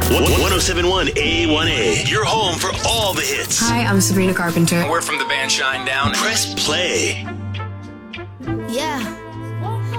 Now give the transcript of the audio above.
1071 A1A, your home for all the hits. Hi, I'm Sabrina Carpenter. We're from the band Shine Down. Press play.